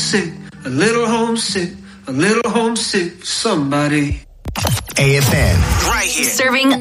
homesick, a little homesick, a little homesick for somebody. AFN. Right here. Serving